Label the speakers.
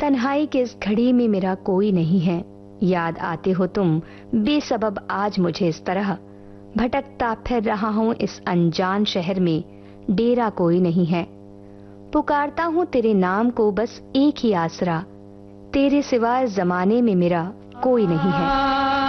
Speaker 1: तन्हाई की इस घड़ी में मेरा कोई नहीं है, याद आते हो तुम बेसबब आज मुझे इस तरह। भटकता फिर रहा हूँ इस अनजान शहर में, डेरा कोई नहीं है। पुकारता हूँ तेरे नाम को बस एक ही आसरा, तेरे सिवा इस जमाने में मेरा कोई नहीं है।